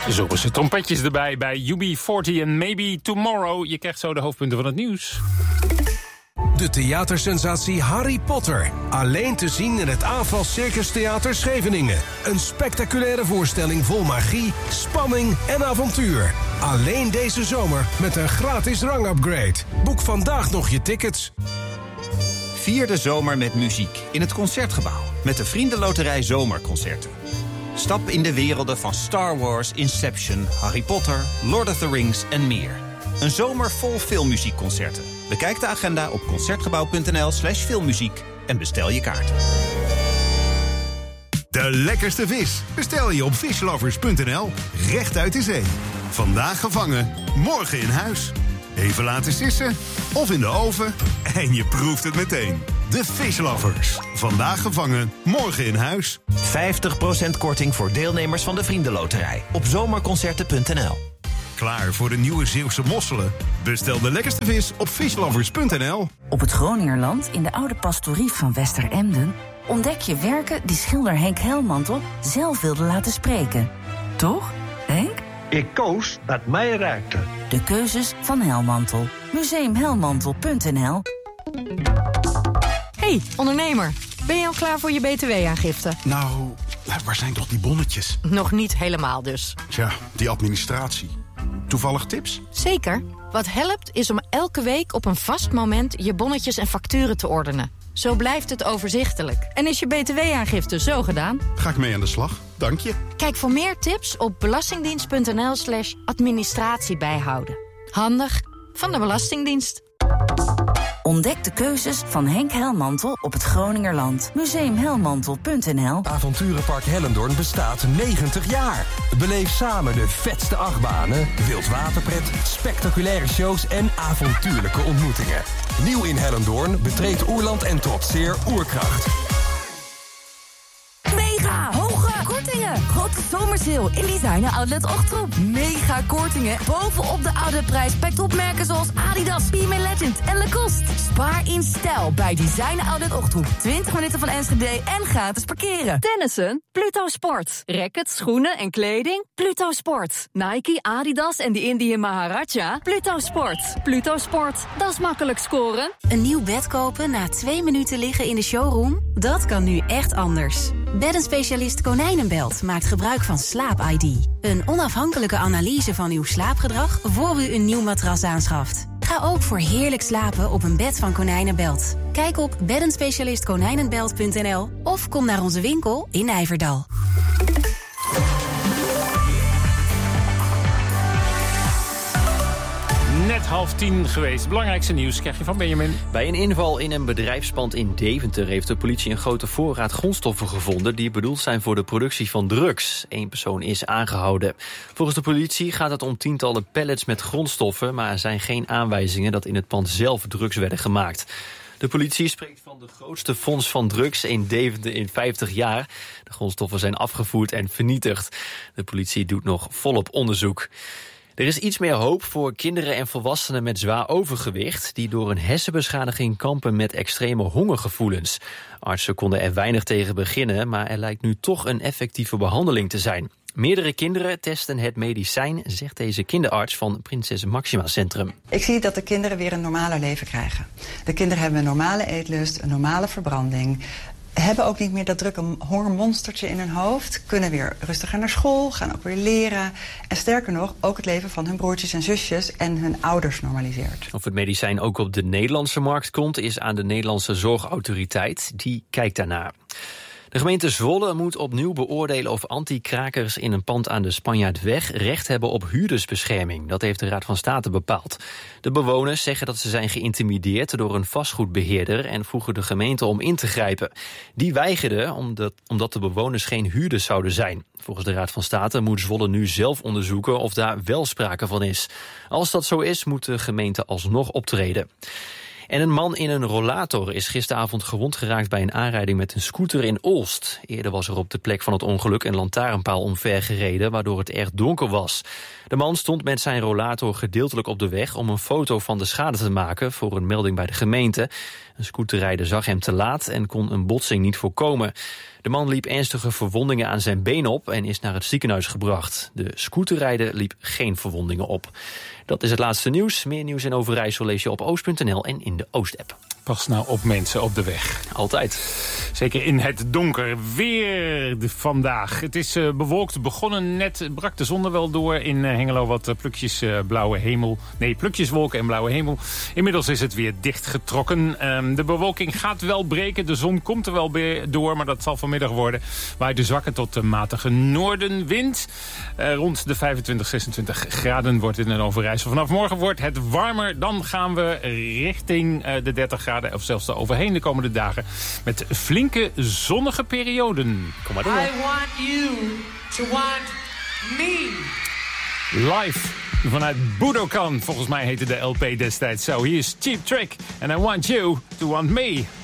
Zomerse trompetjes erbij bij UB40 en Maybe Tomorrow. Je krijgt zo de hoofdpunten van het nieuws. De theatersensatie Harry Potter. Alleen te zien in het AFAS Circus Theater Scheveningen. Een spectaculaire voorstelling vol magie, spanning en avontuur. Alleen deze zomer met een gratis rangupgrade. Boek vandaag nog je tickets. Vier de zomer met muziek in het Concertgebouw. Met de Vriendenloterij Zomerconcerten. Stap in de werelden van Star Wars, Inception, Harry Potter, Lord of the Rings en meer. Een zomer vol filmmuziekconcerten. Bekijk de agenda op concertgebouw.nl/filmmuziek en bestel je kaarten. De lekkerste vis bestel je op fishlovers.nl. Recht uit de zee. Vandaag gevangen, morgen in huis. Even laten sissen of in de oven en je proeft het meteen. De Fishlovers. Vandaag gevangen, morgen in huis. 50% korting voor deelnemers van de Vriendenloterij op zomerconcerten.nl. Klaar voor de nieuwe Zeeuwse mosselen? Bestel de lekkerste vis op fishlovers.nl. Op het Groningerland, in de oude pastorie van Westeremden, ontdek je werken die schilder Henk Helmantel zelf wilde laten spreken. Toch, Henk? Ik koos wat mij raakte. De keuzes van Helmantel. Museumhelmantel.nl. Hey, ondernemer. Ben je al klaar voor je btw-aangifte? Nou, waar zijn toch die bonnetjes? Nog niet helemaal dus. Tja, die administratie. Toevallig tips? Zeker. Wat helpt is om elke week op een vast moment je bonnetjes en facturen te ordenen. Zo blijft het overzichtelijk. En is je btw-aangifte zo gedaan? Ga ik mee aan de slag, dank je. Kijk voor meer tips op belastingdienst.nl/administratie bijhouden. Handig van de Belastingdienst. Ontdek de keuzes van Henk Helmantel op het Groningerland. Museumhelmantel.nl. Avonturenpark Hellendoorn bestaat 90 jaar. Beleef samen de vetste achtbanen, wildwaterpret, spectaculaire shows en avontuurlijke ontmoetingen. Nieuw in Hellendoorn, betreed Oerland en trotseer Oerkracht. Mega hoge kortingen. Grote zomersale in Designer Outlet Ochtroep. Mega kortingen bovenop de oude prijs bij topmerken zoals Adidas, PMA Legend en Lacoste. Spaar in stijl bij Designer Outlet Ochtroep. 20 minuten van Enschede en gratis parkeren. Tennissen? Pluto Sport. Rackets, schoenen en kleding? Pluto Sport. Nike, Adidas en de Indian Maharaja? Pluto Sport. Pluto Sport. Dat is makkelijk scoren. Een nieuw bed kopen na 2 minuten liggen in de showroom? Dat kan nu echt anders. Beddenspecialist Konijnenbelt maakt gebruik van Slaap-ID. Een onafhankelijke analyse van uw slaapgedrag voor u een nieuw matras aanschaft. Ga ook voor heerlijk slapen op een bed van Konijnenbelt. Kijk op beddenspecialistkonijnenbelt.nl of kom naar onze winkel in Nijverdal. Net 9:30 geweest. Belangrijkste nieuws krijg je van Benjamin. Bij een inval in een bedrijfspand in Deventer heeft de politie een grote voorraad grondstoffen gevonden die bedoeld zijn voor de productie van drugs. 1 persoon is aangehouden. Volgens de politie gaat het om tientallen pallets met grondstoffen, maar er zijn geen aanwijzingen dat in het pand zelf drugs werden gemaakt. De politie spreekt van de grootste fonds van drugs in Deventer in 50 jaar. De grondstoffen zijn afgevoerd en vernietigd. De politie doet nog volop onderzoek. Er is iets meer hoop voor kinderen en volwassenen met zwaar overgewicht die door een hersenbeschadiging kampen met extreme hongergevoelens. Artsen konden er weinig tegen beginnen, maar er lijkt nu toch een effectieve behandeling te zijn. Meerdere kinderen testen het medicijn, zegt deze kinderarts van Prinses Maxima Centrum. Ik zie dat de kinderen weer een normaler leven krijgen. De kinderen hebben een normale eetlust, een normale verbranding. Hebben ook niet meer dat drukke hongermonstertje in hun hoofd. Kunnen weer rustiger naar school, gaan ook weer leren. En sterker nog, ook het leven van hun broertjes en zusjes en hun ouders normaliseert. Of het medicijn ook op de Nederlandse markt komt, is aan de Nederlandse Zorgautoriteit. Die kijkt daarnaar. De gemeente Zwolle moet opnieuw beoordelen of anti-krakers in een pand aan de Spanjaardweg recht hebben op huurdersbescherming. Dat heeft de Raad van State bepaald. De bewoners zeggen dat ze zijn geïntimideerd door een vastgoedbeheerder en vroegen de gemeente om in te grijpen. Die weigerde omdat de bewoners geen huurders zouden zijn. Volgens de Raad van State moet Zwolle nu zelf onderzoeken of daar wel sprake van is. Als dat zo is, moet de gemeente alsnog optreden. En een man in een rollator is gisteravond gewond geraakt bij een aanrijding met een scooter in Olst. Eerder was er op de plek van het ongeluk een lantaarnpaal omvergereden, waardoor het erg donker was. De man stond met zijn rollator gedeeltelijk op de weg om een foto van de schade te maken voor een melding bij de gemeente. Een scooterrijder zag hem te laat en kon een botsing niet voorkomen. De man liep ernstige verwondingen aan zijn been op en is naar het ziekenhuis gebracht. De scooterrijder liep geen verwondingen op. Dat is het laatste nieuws. Meer nieuws in Overijssel lees je op oost.nl en in de Oost-app. Pas nou op mensen op de weg. Altijd. Zeker in het donker. Weer vandaag. Het is bewolkt begonnen. Net brak de zon er wel door. In Hengelo wat plukjes blauwe hemel. Nee, plukjes wolken en blauwe hemel. Inmiddels is het weer dichtgetrokken. De bewolking gaat wel breken. De zon komt er wel door, maar dat zal vanmiddag worden. Waait de zwakke tot de matige noordenwind. Rond de 25, 26 graden wordt het in Overijssel. Vanaf morgen wordt het warmer. Dan gaan we richting de 30 graden. Of zelfs er overheen de komende dagen. Met flinke zonnige perioden. Kom maar door. I want you to want me. Live vanuit Budokan. Volgens mij heette de LP destijds zo. Hier is Cheap Trick. And I want you to want me.